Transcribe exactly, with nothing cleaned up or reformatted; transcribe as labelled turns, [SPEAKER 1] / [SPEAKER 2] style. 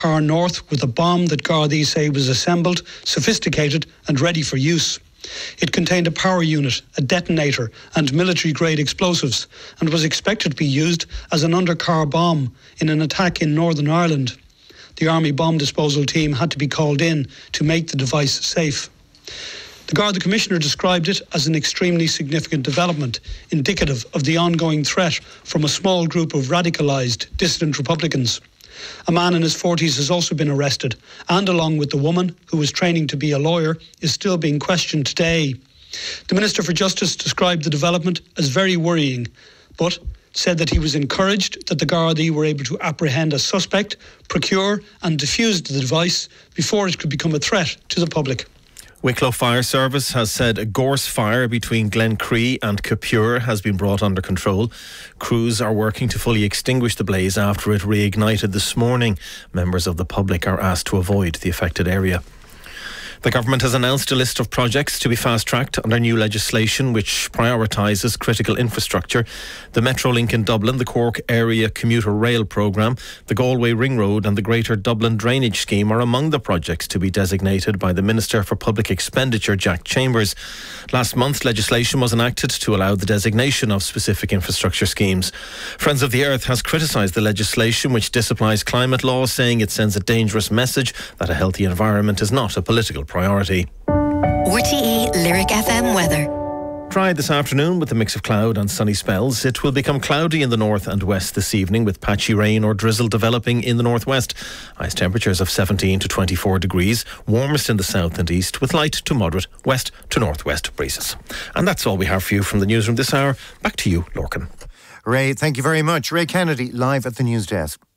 [SPEAKER 1] car north with a bomb that Gardaí say was assembled, sophisticated and ready for use. It contained a power unit, a detonator and military-grade explosives and was expected to be used as an undercar bomb in an attack in Northern Ireland. The Army bomb disposal team had to be called in to make the device safe. The Garda Commissioner described it as an extremely significant development, indicative of the ongoing threat from a small group of radicalised dissident Republicans. A man in his forties has also been arrested and, along with the woman who was training to be a lawyer, is still being questioned today. The Minister for Justice described the development as very worrying, but said that he was encouraged that the Gardaí were able to apprehend a suspect, procure and defuse the device before it could become a threat to the public.
[SPEAKER 2] Wicklow Fire Service has said a gorse fire between Glencree and Capure has been brought under control. Crews are working to fully extinguish the blaze after it reignited this morning. Members of the public are asked to avoid the affected area. The government has announced a list of projects to be fast-tracked under new legislation which prioritises critical infrastructure. The Metrolink in Dublin, the Cork Area Commuter Rail Programme, the Galway Ring Road and the Greater Dublin Drainage Scheme are among the projects to be designated by the Minister for Public Expenditure, Jack Chambers. Last month, legislation was enacted to allow the designation of specific infrastructure schemes. Friends of the Earth has criticised the legislation which disapplies climate law, saying it sends a dangerous message that a healthy environment is not a political priority.
[SPEAKER 3] R T E Lyric F M weather.
[SPEAKER 2] Dry this afternoon with a mix of cloud and sunny spells. It will become cloudy in the north and west this evening with patchy rain or drizzle developing in the northwest. Highest temperatures of seventeen to twenty-four degrees, warmest in the south and east with light to moderate west to northwest breezes. And that's all we have for you from the newsroom this hour. Back to you, Lorcan.
[SPEAKER 4] Ray, thank you very much. Ray Kennedy, live at the news desk.